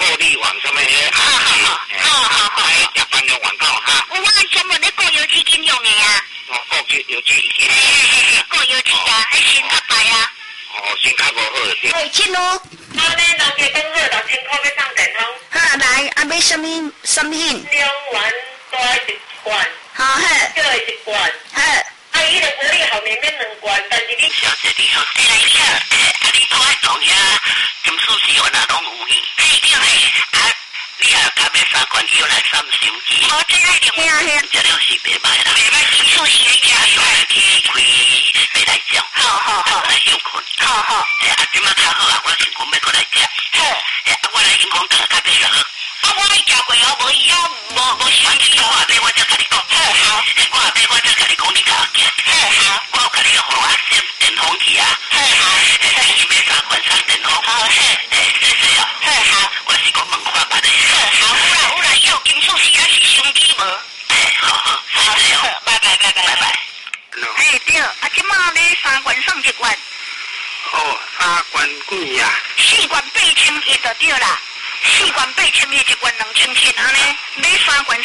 力网什么的，好，食饭用广告哈。 我专门咧过油脂金用的啊。 过去油脂已经。 过油脂啊，还心较白啊。 心较无好对。 哎，亲哦。 好咧，老姐讲好，6000块要送电通。 好，来，啊，买什么饮？ 两丸大1罐。 好好。 小的1罐。 好。 啊，伊就无你后面免2罐，但是你小姐你好，来听，你拖喺讲遐，金属是我那拢有去。嘿，对嘿，你啊，甲买3罐药来送手机。 这个一定。 这了是袂歹啦。袂歹，金属是一家用来去开买来讲。好，来休困。好。即马较好啊，我想讲要过来食。好。我来先讲大家别说。我来食过哦，无伊啊，无喜欢吃我买，我才甲你讲。好。我买我才甲你讲，你甲我行。好。我有甲你互我先电风去啊。好。你买3罐送电风。好。谢谢哦。好。我是讲问看办的。好。有啦，有金属是还是相机无？好，谢谢哦。拜拜。 哎对，即马咧3罐送1罐。 3罐几呀 ？4罐8100就对啦。4罐8100，1罐2700安尼，买3罐。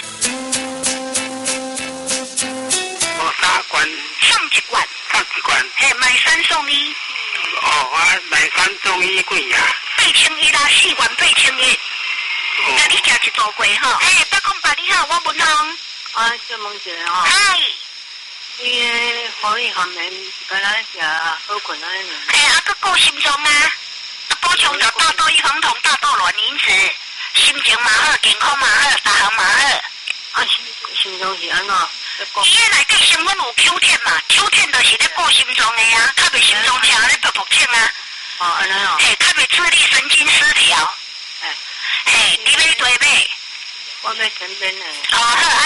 3罐。 送1罐。 送1罐。 嘿，买3送1。 我买3送1几呀 8100啦，4罐8100。那你食一组过吼？北空爸你好，我文芳。 小问一下吼。 嗨。 伊个火力含量，敢若食好困安尼。 佮顾心脏啊，补充着大豆异黄酮、大豆卵磷脂，心情嘛好，健康嘛好，大项嘛好。 心脏是安怎？ 伊个内底成分有 Q10嘛，Q10就是咧顾心脏的啊，较袂心脏疼咧噗噗痛啊。 安尼哦。 较袂自律神经失调。你要多买？ 我要前边的。 好。